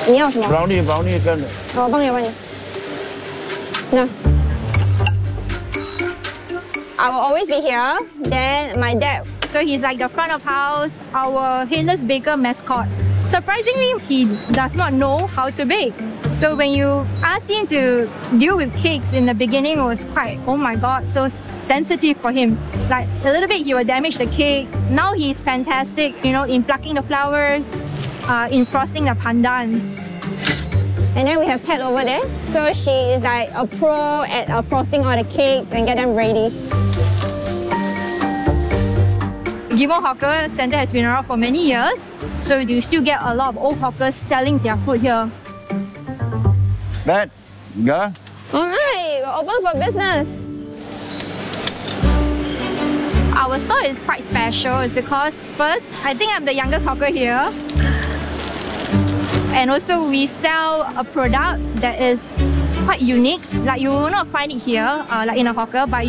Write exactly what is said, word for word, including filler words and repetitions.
你要什么 brownie brownie 跟的。 我帮你，我帮你。那。I will always be here. Then my dad. So he's like the front of house, our Headless Baker mascot. Surprisingly, he does not know how to bake. So when you ask him to deal with cakes in the beginning, it was quite, oh my god, so sensitive for him. Like a little bit, he will damage the cake. Now he's fantastic, you know, in plucking the flowers, uh, in frosting the pandan. And then we have Pat over there. So she is like a pro at uh, frosting all the cakes and get them ready. Ghim Moh Hawker Centre has been around for many years, so you still get a lot of old hawkers selling their food here. Dad, go. Alright, we're open for business. Our store is quite special. It's because first, I think I'm the youngest hawker here. And also we sell a product that is quite unique. Like you will not find it here, uh, like in a hawker, but